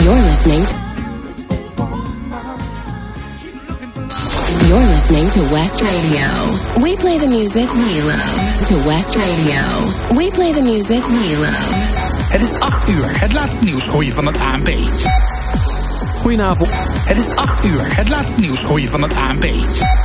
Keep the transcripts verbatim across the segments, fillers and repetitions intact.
You're listening to You're listening to West Radio. We play the music we love. To West Radio. We play the music we love. Het is acht uur. Het laatste nieuws hoor je van het A N P. Goedenavond. Het is acht uur. Het laatste nieuws hoor je van het A N P.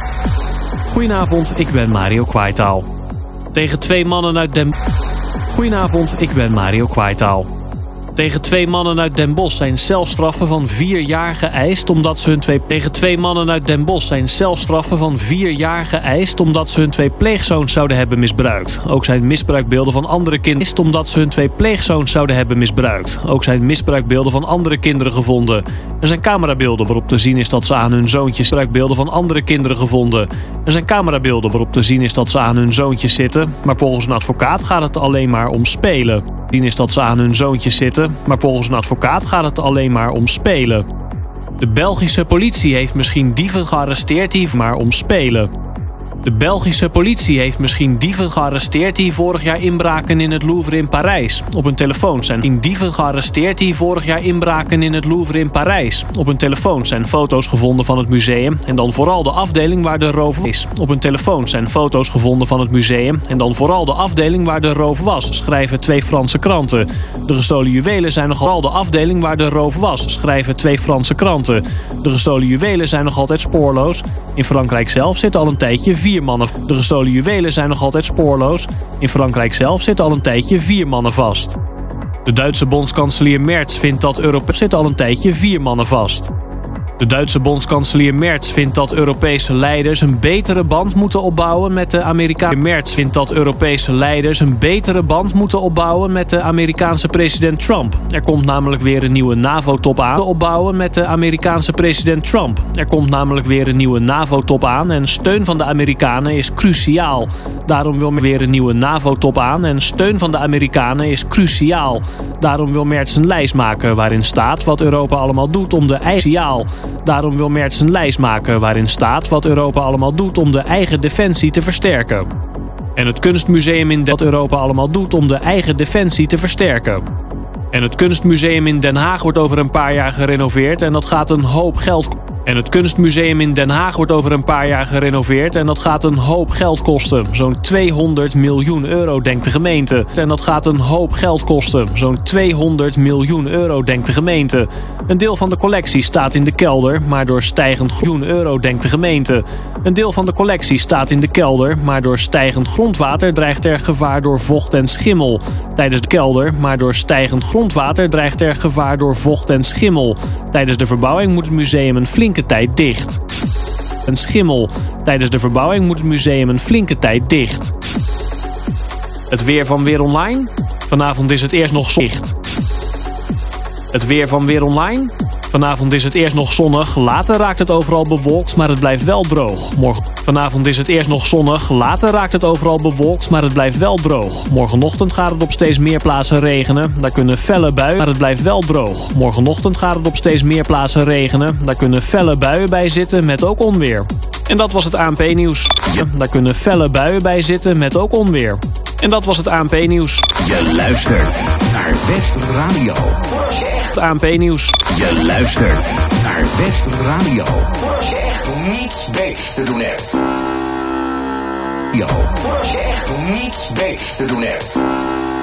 Goedenavond, ik ben Mario Kwaitaal. Tegen twee mannen uit Den... Goedenavond, ik ben Mario Kwaitaal. Tegen twee mannen uit Den Bosch zijn celstraffen van vier jaar geëist omdat ze hun twee... Tegen twee mannen uit Den Bosch zijn celstraffen van vier jaar geëist omdat ze hun twee pleegzoons zouden hebben misbruikt. Ook zijn misbruikbeelden van andere kinderen omdat ze hun twee pleegzoons zouden hebben misbruikt. Ook zijn misbruikbeelden van andere kinderen gevonden. Er zijn camerabeelden waarop te zien is dat ze aan hun zoontjes misbruikbeelden van andere kinderen gevonden. Er zijn camerabeelden waarop te zien is dat ze aan hun zoontjes zitten, maar volgens een advocaat gaat het alleen maar om spelen. Zien is dat ze aan hun zoontjes zitten, maar volgens een advocaat gaat het alleen maar om spelen. De Belgische politie heeft misschien dieven gearresteerd die maar om spelen. De Belgische politie heeft misschien dieven gearresteerd die vorig jaar inbraken in het Louvre in Parijs. Op hun telefoon zijn dieven gearresteerd die vorig jaar inbraken in het Louvre in Parijs. Op hun telefoon zijn foto's gevonden van het museum en dan vooral de afdeling waar de roof is. Op hun telefoon zijn foto's gevonden van het museum en dan vooral de afdeling waar de roof was, schrijven twee Franse kranten. De gestolen juwelen zijn nogal de afdeling waar de roof was, schrijven twee Franse kranten. De gestolen juwelen zijn nog altijd spoorloos. In Frankrijk zelf zitten al een tijdje vier mannen. De gestolen juwelen zijn nog altijd spoorloos. In Frankrijk zelf zitten al een tijdje vier mannen vast. De Duitse bondskanselier Merz vindt dat Europa zitten al een tijdje vier mannen vast. De Duitse bondskanselier Merz vindt dat Europese leiders een betere band moeten opbouwen met de Amerikaanse Merz vindt dat Europese leiders een betere band moeten opbouwen met de Amerikaanse president Trump. Er komt namelijk weer een nieuwe NAVO-top aan. Opbouwen met de Amerikaanse president Trump. Er komt namelijk weer een nieuwe NAVO-top aan en steun van de Amerikanen is cruciaal. Daarom wil Merz weer een nieuwe NAVO-top aan en steun van de Amerikanen is cruciaal. Daarom wil Merz een lijst maken waarin staat wat Europa allemaal doet om de eigen Daarom wil Merz een lijst maken waarin staat wat Europa allemaal doet om de eigen defensie te versterken. En het kunstmuseum in wat Europa allemaal doet om de eigen defensie te versterken. En het kunstmuseum in Den Haag wordt over een paar jaar gerenoveerd en dat gaat een hoop geld kosten. En het kunstmuseum in Den Haag wordt over een paar jaar gerenoveerd en dat gaat een hoop geld kosten. Zo'n tweehonderd miljoen euro, denkt de gemeente. En dat gaat een hoop geld kosten. Zo'n tweehonderd miljoen euro, denkt de gemeente. Een deel van de collectie staat in de kelder, maar door stijgend miljoen euro, denkt de gemeente. Een deel van de collectie staat in de kelder, maar door stijgend grondwater dreigt er gevaar door vocht en schimmel. Tijdens de kelder, maar door stijgend grondwater dreigt er gevaar door vocht en schimmel. Tijdens de verbouwing moet het museum een flinke tijd dicht. Een schimmel. Tijdens de verbouwing moet het museum een flinke tijd dicht. Het weer van Weer Online. Vanavond is het eerst nog zonnig. Het weer van Weer Online. Vanavond is het eerst nog zonnig, later raakt het overal bewolkt, maar het blijft wel droog. Morgen... Vanavond is het eerst nog zonnig, later raakt het overal bewolkt, maar het blijft wel droog. Morgenochtend gaat het op steeds meer plaatsen regenen, daar kunnen felle buien, maar het blijft wel droog. Morgenochtend gaat het op steeds meer plaatsen regenen, daar kunnen felle buien bij zitten met ook onweer. En dat was het A N P-nieuws. Daar kunnen felle buien bij zitten met ook onweer. En dat was het A N P-nieuws. Je luistert naar West Radio. Het A N P-nieuws. Je luistert naar West Radio. Voor als je echt niets beters te doen hebt. Yo. Voor als je echt niets beters te doen hebt.